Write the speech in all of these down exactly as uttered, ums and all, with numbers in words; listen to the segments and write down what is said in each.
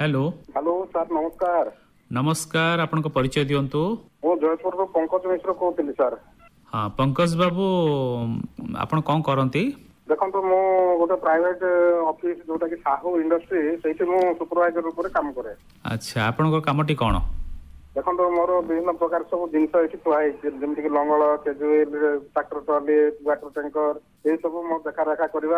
Hello hello sir नमस्कार। नमस्कार आपनको परिचय दियंतु। मो जयपुर रो पंकज मिश्र कहते सर। हाँ पंकज बाबू आपण कौन करती? देखो मो गोटे प्राइवेट ऑफिस जोटा कि साहू इंडस्ट्री से मु सुपरवाइजर रूप में काम करे। अच्छा आपन कामटी कौन? देखो मोर विभिन्न प्रकार सब जिनस ये थुआई जमी लंगल casual tractor trolley water tanker ये सब मो देखा रेखा करवा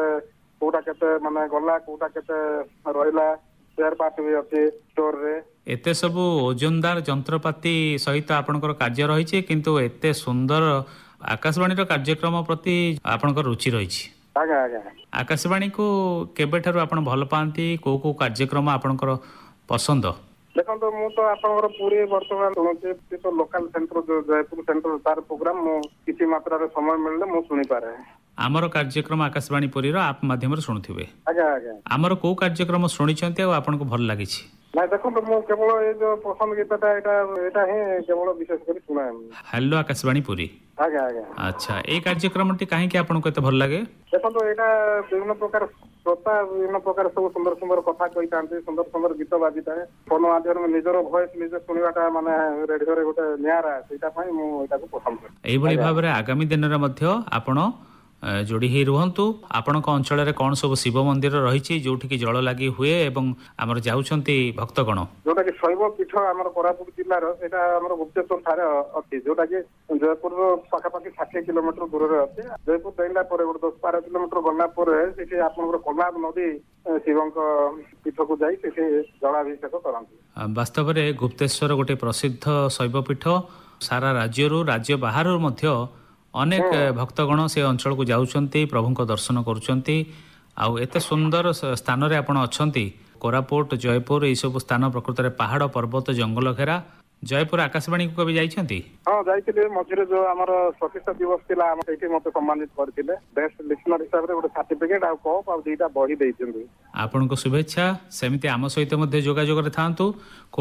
कोटा केते माने गला कोटा केते रहिला स्पेयर पार्ट भी अच्छे स्टोर रे। एते सब ओजनदार जंत्रपाति सहित आपनकर कार्य रही किंतु एते सुंदर आकाशवाणी कार्यक्रम प्रति आपनकर रुचि रही। आज्ञा आज्ञा आकाशवाणी को केबे ठारू आपण भल पाती को को कार्यक्रम आपनकर पसंद? देखो तो मु तो आपनकर पूरी वर्तमान सुनुचे तो लोकल सेंटर जो जयपुर सेंटर तार प्रोग्राम मु किसी मात्रा रे समय मिलले मु सुनी पारे। आमर कार्यक्रम आकाशवाणी पुरी रो आप माध्यम रे सुनुथिबे। आज्ञा आज्ञा आमर को कार्यक्रम सुनिचंते आ आपनको भल लागि छी? ना देखो तो मु केवल ए जो पसंद गीतटा एटा एटा ही केवल विशेष करी सुनाए। हेलो आकाशवाणी पुरी। आज्ञा आज्ञा अच्छा ए कार्यक्रमटी काहे कि आपनको एते भल लागे? देखो तो एटा विभिन्न प्रकार श्रोता विभिन्न प्रकार सब सुंदर सुंदर कथा कहि तांते सुंदर सुंदर गीत बाजिता है फोन माध्यम में निजर वॉइस निजे सुनिवाटा माने रेडियो रे गोटे न्यारा सेटा पई मु एटा को पसंद करे। एई भली भाव रे आगामी दिन रे मध्य आपण जोड़ी ही रुहंतु। आपणक अंचल कौन सब शिव मंदिर रही जोठी की जल लगी हुए एवं आमर जाउछंती भक्तगण जोटा कि शैव पीठ आमर कोरापुट जिल्लार सेटा आमर गुप्तेश्वर ठारे अछि जोटा कि जयपुर पाखापाखि षाठी किलोमीटर दूर रे अछि। जयपुर दैला परे गोटे दस बारह किलोमीटर गला परे सेठी आपनकर कोलाब नदी शिवंक पीठ को जाई सेठी जलाभिषेक करंती। वास्तव रे गुप्तेश्वर गोटे प्रसिद्ध शैव पीठ सारा राज्य रु राज्य बाहर मध्य अनेक भक्तगण से अंचल को जाउछंती प्रभु को दर्शन करुछंती। आउ एते सुंदर स्थान रे आपण अछंती कोरापुट जयपुर ए सब स्थान प्रकृत रे पहाड़ पर्वत जंगल घेरा। जयपुर आकाशवाणी को कभी जाइछंती? हां जाइथिले मझिरे जो हमर प्रतिष्ठा दिवस थिला हम सेठी मते सम्मानित करथिले बेस्ट लिसनर हिसाब रे गोटे सर्टिफिकेट आ कप आ दुईटा बही दैछंती। आपन को शुभेच्छा। सेमिति आम सहित मध्ये जोगाजोग रे थांतु।